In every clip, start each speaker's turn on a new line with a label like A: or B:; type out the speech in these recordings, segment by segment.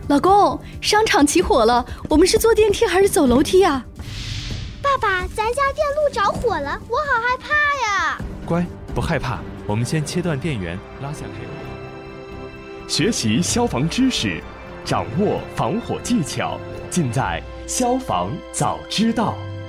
A: 老公，商场起火了，我们是坐电梯还是走楼梯啊？
B: 爸爸，咱家电路着火了，我好害怕呀！
C: 乖，不害怕，我们先切断电源，拉下开关。
D: 学习消防知识，掌握防火技巧，尽在消防早知道。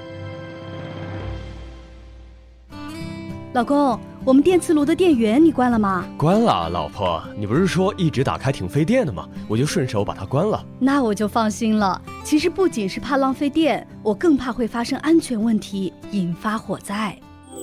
A: 老公，我们电磁炉的电源你关了吗？
E: 关了，老婆，你不是说一直打开挺费电的吗？我就顺手把它关了。
A: 那我就放心了。其实不仅是怕浪费电，我更怕会发生安全问题，引发火灾。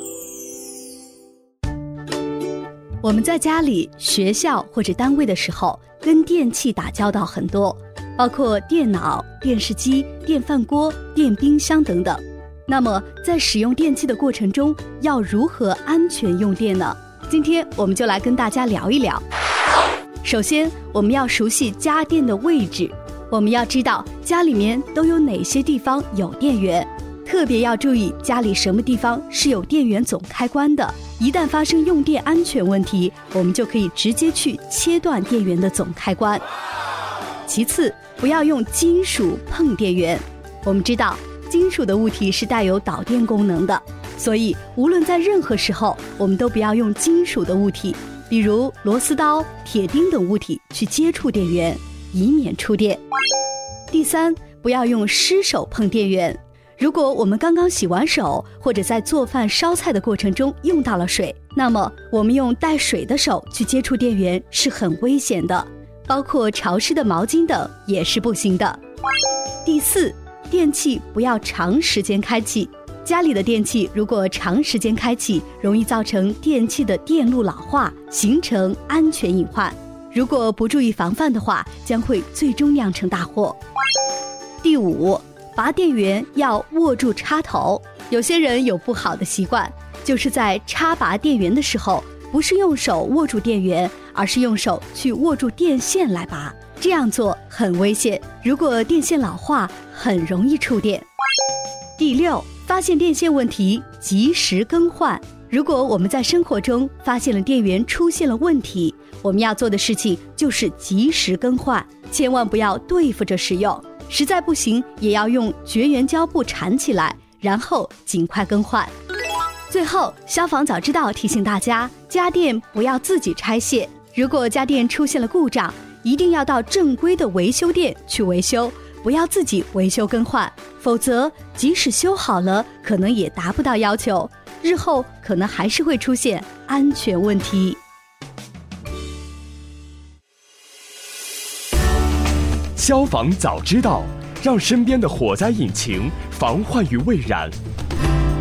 A: 我们在家里、学校或者单位的时候，跟电器打交道很多，包括电脑、电视机、电饭锅、电冰箱等等。那么在使用电器的过程中，要如何安全用电呢？今天我们就来跟大家聊一聊。首先，我们要熟悉家电的位置，我们要知道家里面都有哪些地方有电源，特别要注意家里什么地方是有电源总开关的。一旦发生用电安全问题，我们就可以直接去切断电源的总开关。其次，不要用金属碰电源。我们知道金属的物体是带有导电功能的，所以无论在任何时候，我们都不要用金属的物体，比如螺丝刀、铁钉等物体去接触电源，以免触电。第三，不要用湿手碰电源。如果我们刚刚洗完手，或者在做饭烧菜的过程中用到了水，那么我们用带水的手去接触电源是很危险的，包括潮湿的毛巾等也是不行的。第四，电器不要长时间开启。家里的电器如果长时间开启，容易造成电器的电路老化，形成安全隐患。如果不注意防范的话，将会最终酿成大祸。第五，拔电源要握住插头。有些人有不好的习惯，就是在插拔电源的时候，不是用手握住电源，而是用手去握住电线来拔。这样做很危险，如果电线老化，很容易触电。第六，发现电线问题，及时更换。如果我们在生活中发现了电源出现了问题，我们要做的事情就是及时更换，千万不要对付着使用，实在不行也要用绝缘胶布缠起来，然后尽快更换。最后，消防早知道提醒大家，家电不要自己拆卸，如果家电出现了故障，一定要到正规的维修店去维修，不要自己维修更换，否则即使修好了，可能也达不到要求，日后可能还是会出现安全问题。
D: 消防早知道，让身边的火灾引擎防患于未然。